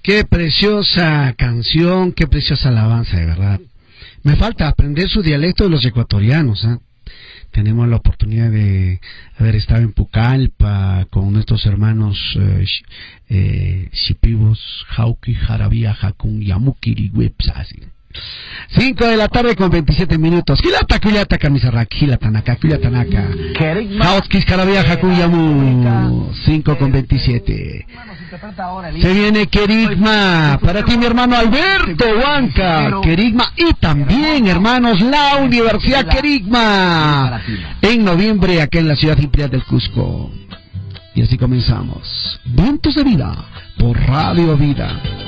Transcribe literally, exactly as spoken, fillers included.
Qué preciosa canción, qué preciosa alabanza, de verdad. Me falta aprender su dialecto de los ecuatorianos, ¿eh? Tenemos la oportunidad de haber estado en Pucallpa con nuestros hermanos eh, eh, Shipibos, Jauki, Jarabía, Jacun, Yamukiri, Websasi. cinco de la tarde con veintisiete minutos. Kilata, kilata, camisarra, kilata, naka, kilata, naka. Jauskis, Jarabía, Jacun, Yamu. cinco con veintisiete. Se viene Querigma, para ti mi hermano Alberto Huanca, Querigma, y también hermanos la Universidad Querigma, en noviembre acá en la ciudad imperial del Cusco. Y así comenzamos, Vientos de Vida, por Radio Vida.